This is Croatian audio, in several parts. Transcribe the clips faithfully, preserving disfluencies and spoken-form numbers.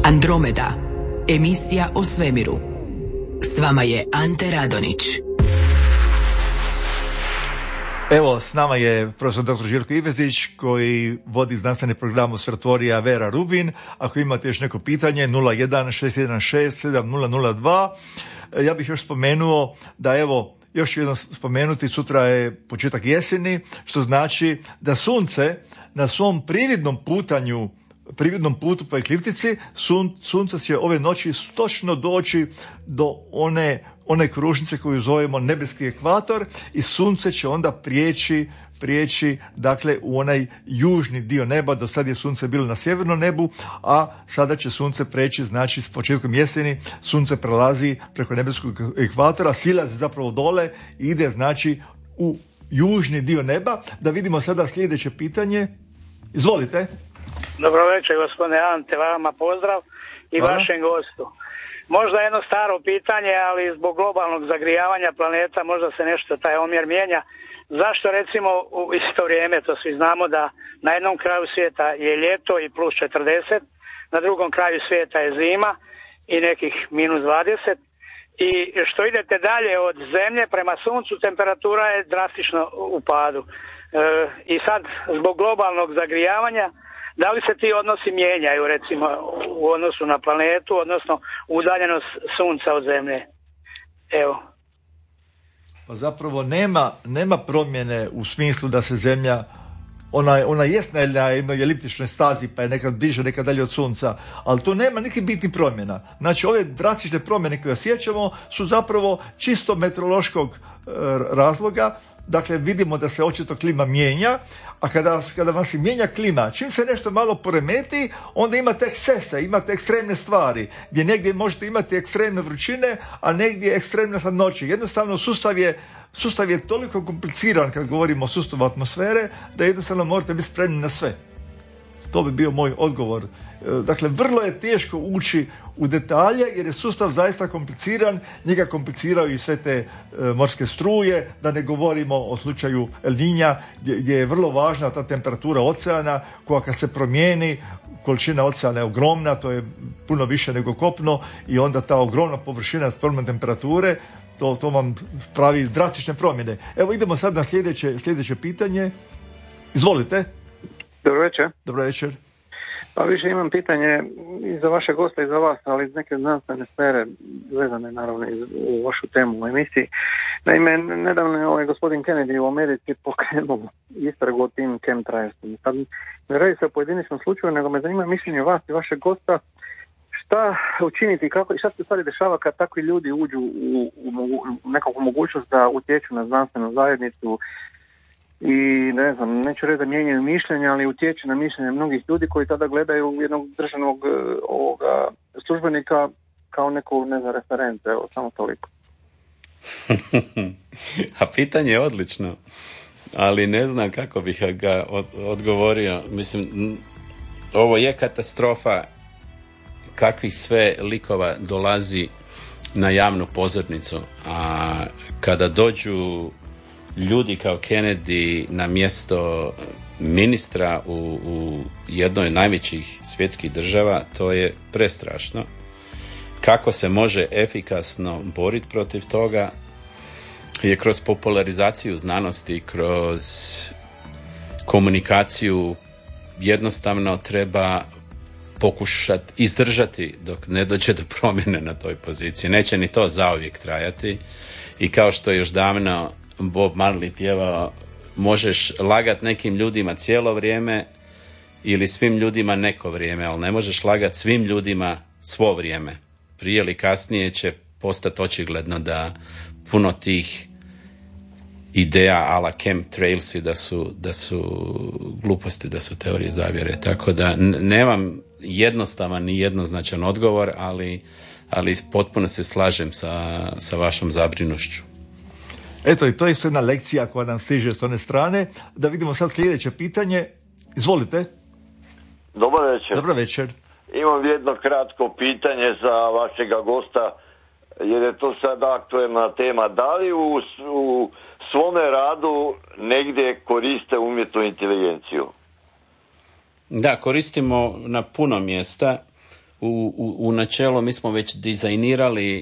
Andromeda, emisija o svemiru. S vama je Ante Radonić. Evo, s nama je profesor doktor Željko Ivezić koji vodi znanstveni program Observatorija Vera Rubin. Ako imate još neko pitanje, nula jedan šest jedan šest sedam nula nula dva. Ja bih još spomenuo da evo, još jednom spomenuti, sutra je početak jeseni, što znači da sunce na svom prividnom putanju prividnom putu po ekliptici, sun, sunce će ove noći točno doći do one, one kružnice koju zovemo nebeski ekvator i sunce će onda prijeći, prijeći dakle u onaj južni dio neba. Do sad je sunce bilo na sjevernom nebu, a sada će sunce preći, znači s početkom jeseni sunce prelazi preko nebeskog ekvatora, silazi zapravo dole i ide znači u južni dio neba. Da vidimo sada sljedeće pitanje. Izvolite. Dobro večer, gospodine Ante, vama pozdrav i Hvala. Vašem gostu. Možda jedno staro pitanje, ali zbog globalnog zagrijavanja planeta možda se nešto taj omjer mijenja. Zašto recimo u isto vrijeme, to svi znamo da na jednom kraju svijeta je ljeto i plus četrdeset, na drugom kraju svijeta je zima i nekih minus dvadeset, i što idete dalje od zemlje prema suncu temperatura je drastično u padu. E, I sad zbog globalnog zagrijavanja da li se ti odnosi mijenjaju recimo u odnosu na planetu, odnosno udaljenost sunca od zemlje? Evo. Pa zapravo nema, nema promjene u smislu da se zemlja, ona, ona jest na jednoj eliptičnoj stazi pa je nekad bliže, nekad dalje od sunca, ali tu nema nikakvih bitnih promjena. Znači ove drastične promjene koje osjećamo su zapravo čisto meteorološkog e, razloga. Dakle, vidimo da se očito klima mijenja, a kada, kada vam se mijenja klima, čim se nešto malo poremeti, onda imate ekscese, imate ekstremne stvari, gdje negdje možete imati ekstremne vrućine, a negdje ekstremne hladnoće. Jednostavno, sustav je, sustav je toliko kompliciran kad govorimo o sustavu atmosfere, da jednostavno morate biti spremni na sve. To bi bio moj odgovor. Dakle, vrlo je teško ući u detalje jer je sustav zaista kompliciran, njega kompliciraju i sve te e, morske struje, da ne govorimo o slučaju El Niña gdje, gdje je vrlo važna ta temperatura oceana koja kad se promijeni, količina oceana je ogromna, to je puno više nego kopno i onda ta ogromna površina s promjenom temperature, to, to vam pravi drastične promjene. Evo idemo sad na sljedeće, sljedeće pitanje. Izvolite. Dobro večer. Dobro večer. Pa više imam pitanje i za vaše gosta i za vas, ali iz neke znanstvene sfere vezane naravno i u vašu temu u emisiji. Naime, nedavno je ovaj gospodin Kennedy u Americi pokrenuo istragu o tim chemtrailsima. Sad ne radi se o pojedinačnom slučaju, nego me zanima mišljenje vas i vašeg gosta šta učiniti, kako, šta se stvari dešava kad takvi ljudi uđu u, u, u nekakvu mogućnost da utječu na znanstvenu zajednicu i ne znam, neću reći da mijenjaju mišljenja, ali utječe na mišljenje mnogih ljudi koji tada gledaju jednog državnog ovoga službenika kao neku, ne znam, reference, evo, samo toliko. A pitanje je odlično, ali ne znam kako bih ga od, odgovorio. Mislim, ovo je katastrofa kakvih sve likova dolazi na javnu pozornicu, a kada dođu ljudi kao Kennedy na mjesto ministra u, u jednoj od najvećih svjetskih država, to je prestrašno. Kako se može efikasno boriti protiv toga je kroz popularizaciju znanosti, kroz komunikaciju. Jednostavno treba pokušati izdržati dok ne dođe do promjene na toj poziciji. Neće ni to zauvijek trajati i kao što je još davno Bob Marley pjevao, možeš lagat nekim ljudima cijelo vrijeme ili svim ljudima neko vrijeme, ali ne možeš lagat svim ljudima svo vrijeme. Prije ili kasnije će postati očigledno da puno tih ideja a la chemtrailsi da su, da su gluposti, da su teorije zavjere. Tako da nemam jednostavan ni jednoznačan odgovor, ali, ali potpuno se slažem sa, sa vašom zabrinušću. Eto, i to je jedna lekcija koja nam stiže s one strane. Da vidimo sad sljedeće pitanje. Izvolite. Dobar večer. Dobro večer. Imam jedno kratko pitanje za vašega gosta, jer je to sad aktuelna tema. Da li u, u svome radu negdje koriste umjetnu inteligenciju? Da, koristimo na puno mjesta. u, u, u načelu mi smo već dizajnirali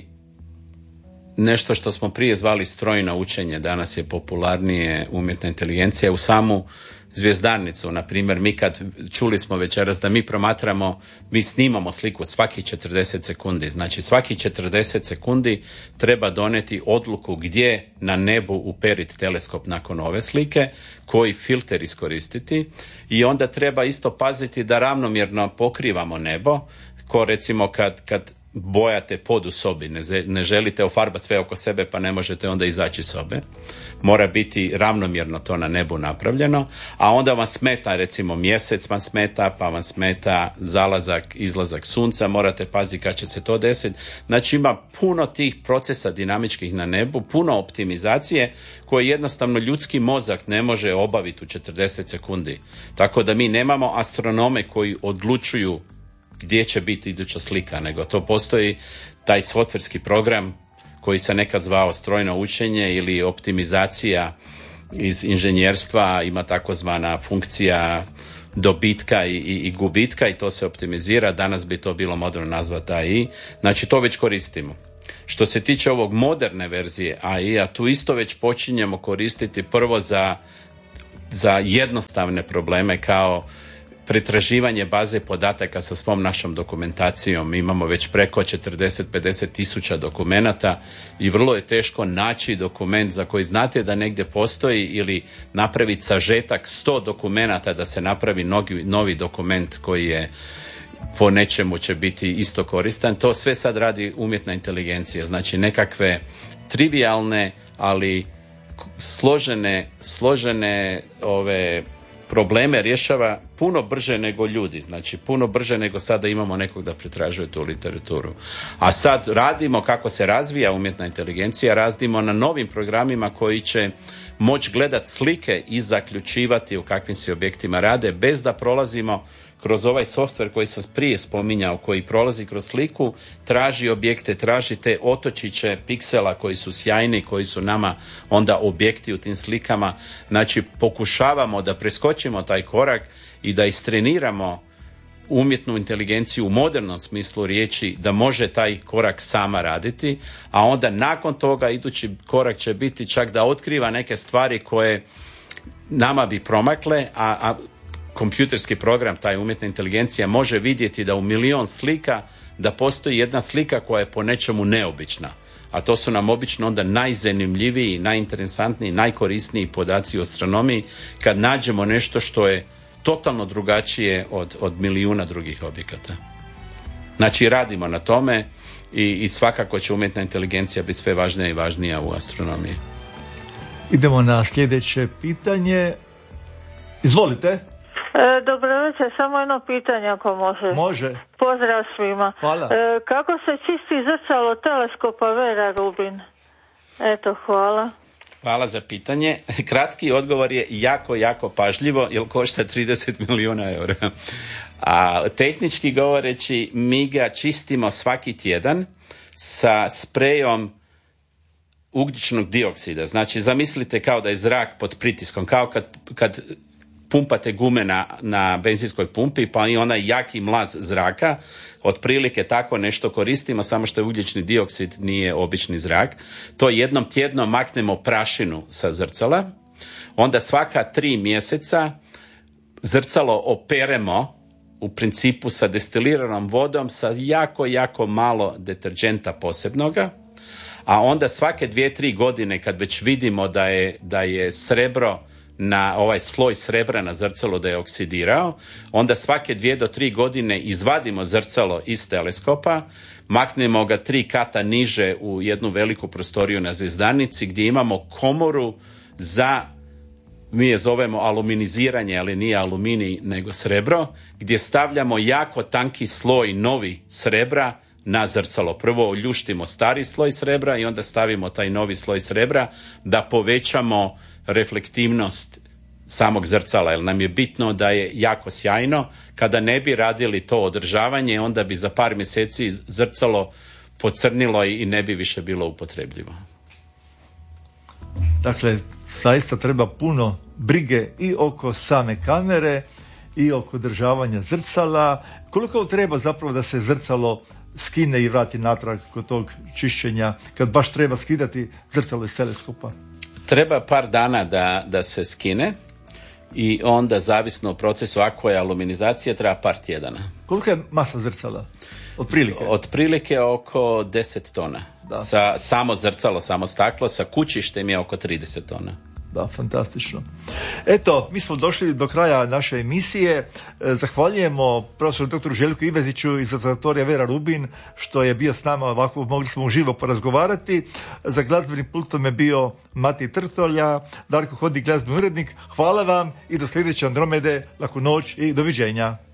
nešto što smo prije zvali strojno učenje, danas je popularnije umjetna inteligencija. U samu zvjezdarnicu, na primjer, mi kad čuli smo večeras da mi promatramo, mi snimamo sliku svaki četrdeset sekundi, znači svaki četrdeset sekundi treba donijeti odluku gdje na nebu uperiti teleskop nakon ove slike, koji filter iskoristiti, i onda treba isto paziti da ravnomjerno pokrivamo nebo, ko recimo kad, kad bojate pod u sobi, ne, ne želite ofarbati sve oko sebe pa ne možete onda izaći iz sobe. Mora biti ravnomjerno to na nebu napravljeno, a onda vam smeta recimo mjesec vam smeta, pa vam smeta zalazak, izlazak sunca, morate paziti kad će se to desiti. Znači ima puno tih procesa dinamičkih na nebu, puno optimizacije koje jednostavno ljudski mozak ne može obaviti u četrdeset sekundi. Tako da mi nemamo astronome koji odlučuju gdje će biti iduća slika, nego to postoji taj softverski program koji se nekad zvao strojno učenje ili optimizacija iz inženjerstva, ima takozvana funkcija dobitka i, i, i gubitka i to se optimizira, danas bi to bilo moderno nazvati A I, znači to već koristimo. Što se tiče ovog moderne verzije A I-a, tu isto već počinjemo koristiti prvo za, za jednostavne probleme kao pretraživanje baze podataka sa svom našom dokumentacijom. Mi imamo već preko četrdeset do pedeset tisuća dokumenata i vrlo je teško naći dokument za koji znate da negdje postoji ili napraviti sažetak sto dokumenata da se napravi novi, novi dokument koji je po nečemu će biti isto koristan. To sve sad radi umjetna inteligencija. Znači nekakve trivialne, ali složene, složene ove probleme rješava puno brže nego ljudi, znači puno brže nego sada imamo nekog da pretražuje tu literaturu. A sad radimo kako se razvija umjetna inteligencija, radimo na novim programima koji će moći gledati slike i zaključivati u kakvim se objektima rade bez da prolazimo kroz ovaj softver koji sam prije spominjao, koji prolazi kroz sliku, traži objekte, traži te otočiće piksela koji su sjajni, koji su nama onda objekti u tim slikama. Znači pokušavamo da preskočimo taj korak i da istreniramo umjetnu inteligenciju u modernom smislu riječi da može taj korak sama raditi, a onda nakon toga idući korak će biti čak da otkriva neke stvari koje nama bi promakle, a, a kompjuterski program, taj umjetna inteligencija može vidjeti da u milion slika da postoji jedna slika koja je po nečemu neobična. A to su nam obično onda najzanimljiviji, najinteresantniji, najkorisniji podaci o astronomiji kad nađemo nešto što je totalno drugačije od, od milijuna drugih objekata. Znači radimo na tome i, i svakako će umjetna inteligencija biti sve važnija i važnija u astronomiji. Idemo na sljedeće pitanje. Izvolite. E, dobro večer, samo jedno pitanje ako može. Može. Pozdrav svima. Hvala. E, kako se čisti zrcalo teleskopa Vera Rubin? Eto, hvala. Hvala za pitanje. Kratki odgovor je jako, jako pažljivo, jer košta trideset milijuna eura. A tehnički govoreći, mi ga čistimo svaki tjedan sa sprejom ugljičnog dioksida. Znači, zamislite kao da je zrak pod pritiskom, kao kad, kad pumpate gume na, na benzinskoj pumpi, pa i onaj jaki mlaz zraka, otprilike tako nešto koristimo, samo što je ugljični dioksid nije obični zrak. To jednom tjedno maknemo prašinu sa zrcala, onda svaka tri mjeseca zrcalo operemo u principu sa destiliranom vodom sa jako, jako malo deterđenta posebnoga, a onda svake dvije, tri godine kad već vidimo da je, da je srebro na ovaj sloj srebra na zrcalo da je oksidirao, onda svake dvije do tri godine izvadimo zrcalo iz teleskopa, maknemo ga tri kata niže u jednu veliku prostoriju na zvjezdarnici gdje imamo komoru za, mi je zovemo aluminiziranje, ali nije aluminij nego srebro, gdje stavljamo jako tanki sloj novi srebra na zrcalo. Prvo oljuštimo stari sloj srebra i onda stavimo taj novi sloj srebra da povećamo reflektivnost samog zrcala, jer nam je bitno da je jako sjajno. Kada ne bi radili to održavanje, onda bi za par mjeseci zrcalo pocrnilo i ne bi više bilo upotrebljivo. Dakle, zaista treba puno brige i oko same kamere i oko državanja zrcala. Koliko treba zapravo da se zrcalo skine i vrati natrag kod tog čišćenja, kad baš treba skidati zrcalo iz teleskopa? Treba par dana da, da se skine i onda zavisno o procesu, ako je aluminizacija, treba par tjedana. Kolika je masa zrcala? Otprilike? Otprilike oko deset tona. Da. Sa, samo zrcalo, samo staklo, sa kućištem je oko trideset tona. Da, fantastično. Eto, mi smo došli do kraja naše emisije. Zahvaljujemo profesoru doktoru Željku Iveziću iz Observatorija Vera Rubin što je bio s nama ovako, mogli smo uživo porazgovarati. Za glazbenim pultom je bio Mati Trtolja, Darko Hodnik, glazbeni urednik. Hvala vam i do sljedeće Andromede, laku noć i doviđenja.